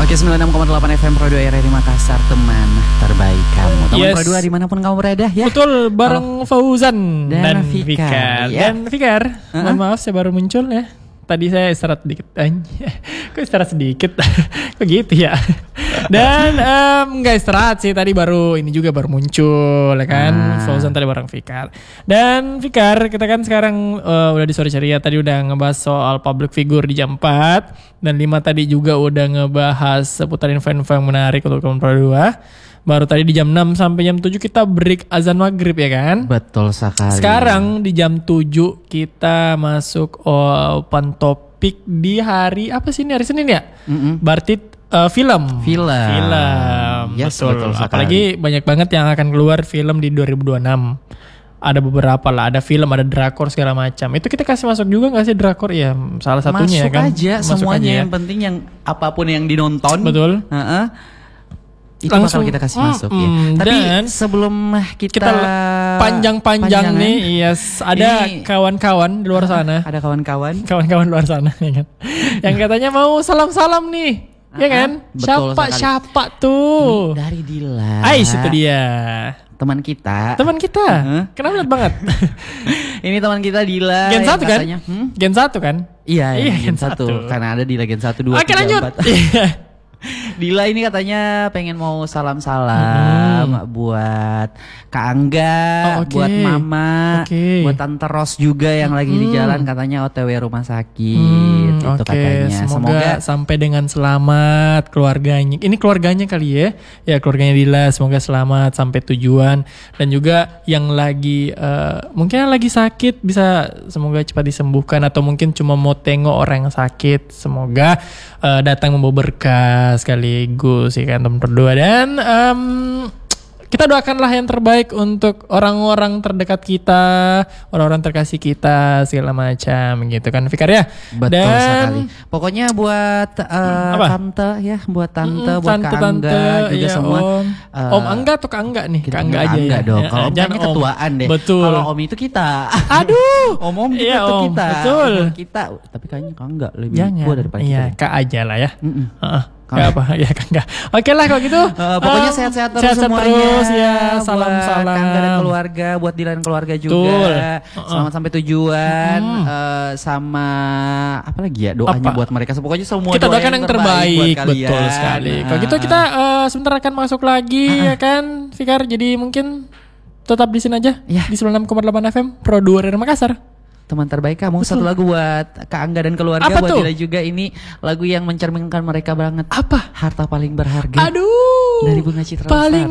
Di 96,8 FM Pro 2 RRI Makassar, teman terbaik kamu. Teman Yes. Pro 2 dimanapun kamu berada ya. Betul, bareng Fauzan Dan dan Fikar, Fikar. ya. Dan Fikar, mohon maaf saya baru muncul ya. Tadi saya istirahat sedikit. Kok istirahat sedikit? Kok gitu ya? Dan nggak istirahat sih, tadi baru muncul ya kan. Fauzan tadi bareng Fikar. Dan Fikar, kita kan sekarang udah di sore ceria, tadi udah ngebahas soal public figure di jam 4 dan 5 tadi juga udah ngebahas seputar info-info yang menarik untuk teman Pro 2. Baru tadi di jam 6 sampai jam 7 kita break azan maghrib ya kan? Betul sekali. Sekarang di jam 7 kita masuk open topik di hari apa sih ini, hari Senin ya? Berarti film. Yes, betul. betul sekali. Apalagi banyak banget yang akan keluar film di 2026. Ada beberapa lah, ada film, ada drakor segala macam. Itu kita kasih masuk juga gak sih drakor? Ya salah satunya masuk ya kan. aja Masuk semuanya aja ya. yang penting yang apapun yang dinonton. Betul. Itu Langsung, bakal kita kasih masuk ya. Tapi dan sebelum kita panjang-panjang nih, yes, ada Ini- kawan-kawan di luar sana. Ada kawan-kawan. Kawan-kawan luar sana ya kan. Yang katanya mau salam-salam nih. Ya kan? betul sekali. Siapa tuh? Ini dari Dila. Ais itu dia. Teman kita. Teman kita. Kenapa lihat banget? Ini teman kita Dila. Gen yang 1 kan? katanya, Gen 1 kan? Iya, Gen Gen 1. 1. Karena ada Dila Gen 1, 2, Oke 3, lanjut. 4. Dila ini katanya pengen mau salam-salam buat Kak Angga, Oh, oke. buat Mama, Oke. buat Tante Ros juga yang lagi di jalan, katanya OTW rumah sakit. Itu Oke, katanya. semoga sampai dengan selamat keluarganya. Ini keluarganya kali ya. Ya, keluarganya Dila semoga selamat sampai tujuan, dan juga yang lagi mungkin yang lagi sakit bisa semoga cepat disembuhkan, atau mungkin cuma mau tengok orang yang sakit, semoga datang membawa berkah sekaligus ya kan teman berdua. Dan kita doakanlah yang terbaik untuk orang-orang terdekat kita, orang-orang terkasih kita, segala macam gitu kan Fikar ya. Betul sekali. Pokoknya buat tante ya, buat tante, buat Kak Angga juga iya, semua. Om Angga atau Kak Angga nih? Kita Kak Angga aja Angga ya. dong. Ya, Kalau Om jangan kayaknya ketuaan deh. Betul. Kalau Om itu kita. Aduh. Om Iya, itu Om. kita. Betul. Kita. Tapi kayaknya Kak Angga lebih Jangan. tua daripada Iya, kita. Kak aja lah ya. Heeh. Kak. Gak apa, ya Kak Angga. Oke lah kalau gitu. Pokoknya sehat-sehat terus semuanya. terus ya. Buat Salam-salam. Kak Angga dan keluarga, buat Dila dan keluarga juga. Betul. Selamat sampai tujuan. Sama apa lagi ya doanya Apa? buat mereka. Pokoknya semua Kita doa doakan yang terbaik, buat kalian. betul sekali. Kalau gitu kita sebentar akan masuk lagi ya kan Fikar. Jadi mungkin tetap di sini aja Ya. di 96,8 FM Pro 2 dari Makassar. Teman terbaik kamu. Satu lagu buat Kak Angga dan keluarga. Apa buat tuh? Dila juga. Ini lagu yang mencerminkan mereka banget. Apa? Harta paling berharga. Aduh. Dari Bunga Citra Paling